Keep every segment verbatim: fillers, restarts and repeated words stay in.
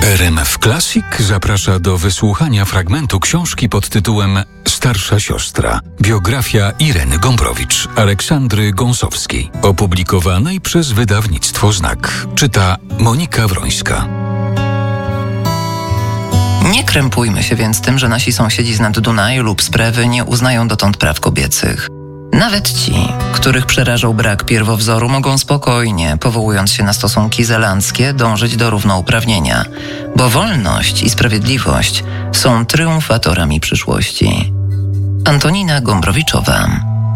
R M F Classic zaprasza do wysłuchania fragmentu książki pod tytułem Starsza siostra. Biografia Ireny Gombrowicz, Aleksandry Gąsowskiej, opublikowanej przez wydawnictwo Znak. Czyta Monika Wrońska. Nie krępujmy się więc tym, że nasi sąsiedzi z nad Dunaju lub z Prewy nie uznają dotąd praw kobiecych. Nawet ci, których przerażał brak pierwowzoru, mogą spokojnie, powołując się na stosunki zelandzkie, dążyć do równouprawnienia, bo wolność i sprawiedliwość są triumfatorami przyszłości. Antonina Gombrowiczowa.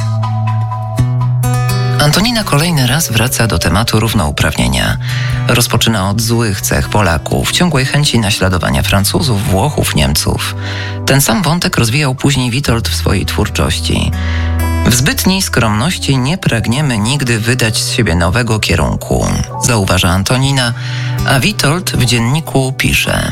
Antonina kolejny raz wraca do tematu równouprawnienia. Rozpoczyna od złych cech Polaków, ciągłej chęci naśladowania Francuzów, Włochów, Niemców. Ten sam wątek rozwijał później Witold w swojej twórczości. W zbytniej skromności nie pragniemy nigdy wydać z siebie nowego kierunku, zauważa Antonina, a Witold w dzienniku pisze: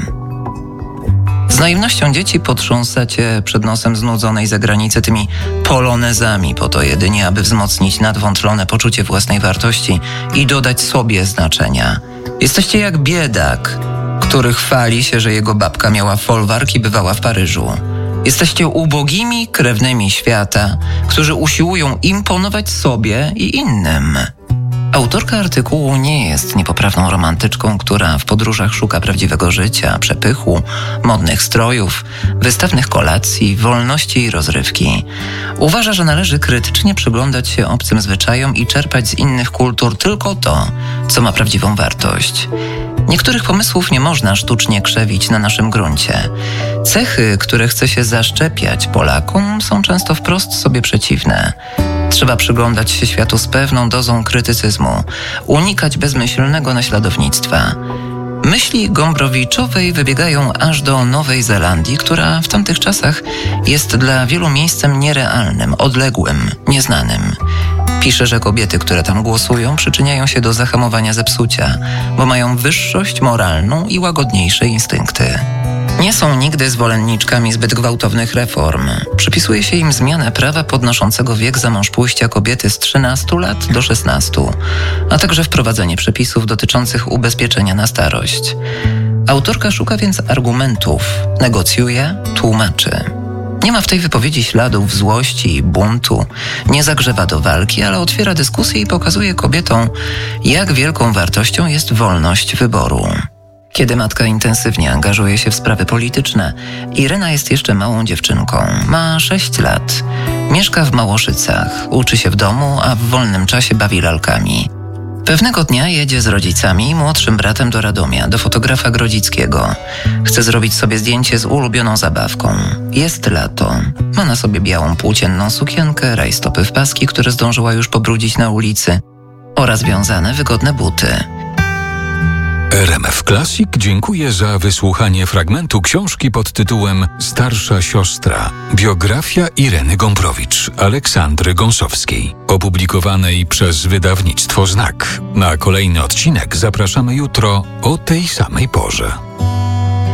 z naiwnością dzieci potrząsacie przed nosem znudzonej zagranicy tymi polonezami po to jedynie, aby wzmocnić nadwątlone poczucie własnej wartości i dodać sobie znaczenia. Jesteście jak biedak, który chwali się, że jego babka miała folwark i bywała w Paryżu. Jesteście ubogimi krewnymi świata, którzy usiłują imponować sobie i innym. Autorka artykułu nie jest niepoprawną romantyczką, która w podróżach szuka prawdziwego życia, przepychu, modnych strojów, wystawnych kolacji, wolności i rozrywki. Uważa, że należy krytycznie przyglądać się obcym zwyczajom i czerpać z innych kultur tylko to, co ma prawdziwą wartość. Niektórych pomysłów nie można sztucznie krzewić na naszym gruncie. Cechy, które chce się zaszczepiać Polakom, są często wprost sobie przeciwne. Trzeba przyglądać się światu z pewną dozą krytycyzmu, unikać bezmyślnego naśladownictwa. Myśli Gombrowiczowej wybiegają aż do Nowej Zelandii, która w tamtych czasach jest dla wielu miejscem nierealnym, odległym, nieznanym. Pisze, że kobiety, które tam głosują, przyczyniają się do zahamowania zepsucia, bo mają wyższość moralną i łagodniejsze instynkty. Nie są nigdy zwolenniczkami zbyt gwałtownych reform. Przypisuje się im zmianę prawa podnoszącego wiek za mąż pójścia kobiety z trzynastu lat do szesnastu, a także wprowadzenie przepisów dotyczących ubezpieczenia na starość. Autorka szuka więc argumentów, negocjuje, tłumaczy. Nie ma w tej wypowiedzi śladów złości i buntu, nie zagrzewa do walki, ale otwiera dyskusję i pokazuje kobietom, jak wielką wartością jest wolność wyboru. Kiedy matka intensywnie angażuje się w sprawy polityczne, Irena jest jeszcze małą dziewczynką. Ma sześć lat. Mieszka w Małoszycach, uczy się w domu, a w wolnym czasie bawi lalkami. Pewnego dnia jedzie z rodzicami i młodszym bratem do Radomia, do fotografa Grodzickiego. Chce zrobić sobie zdjęcie z ulubioną zabawką. Jest lato. Ma na sobie białą płócienną sukienkę, rajstopy w paski, które zdążyła już pobrudzić na ulicy, oraz wiązane wygodne buty. R M F Classic dziękuję za wysłuchanie fragmentu książki pod tytułem Starsza siostra. Biografia Ireny Gombrowicz, Aleksandry Gąsowskiej, opublikowanej przez wydawnictwo Znak. Na kolejny odcinek zapraszamy jutro o tej samej porze.